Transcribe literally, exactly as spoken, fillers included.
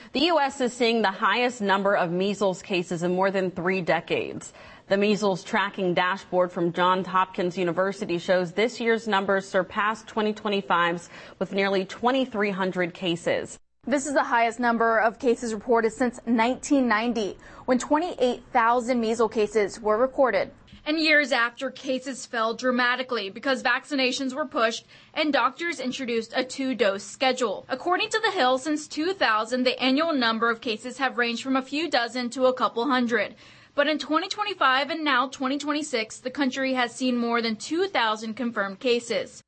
The U S is seeing the highest number of measles cases in more than three decades. The measles tracking dashboard from Johns Hopkins University shows this year's numbers surpassed twenty twenty-five's with nearly twenty-three hundred cases. This is the highest number of cases reported since nineteen ninety, when twenty-eight thousand measles cases were recorded. And years after cases fell dramatically because vaccinations were pushed and doctors introduced a two-dose schedule. According to The Hill, since two thousand, the annual number of cases have ranged from a few dozen to a couple hundred. But in twenty twenty-five and now twenty twenty-six, the country has seen more than two thousand confirmed cases.